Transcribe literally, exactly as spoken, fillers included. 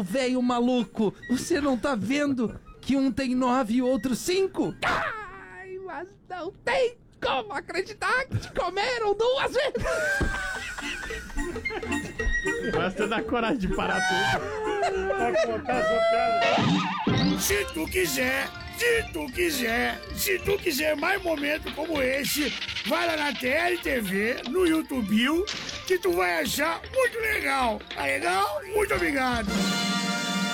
Ô, velho maluco, você não tá vendo que um tem nove e o outro cinco? Ai, mas não tem como acreditar que te comeram duas vezes! Basta dar coragem de parar tudo. Pra contar essa piada. Se tu quiser, se tu quiser, se tu quiser mais momentos como esse, vai lá na T L T V, no YouTube, que tu vai achar muito legal. Tá legal? Muito obrigado.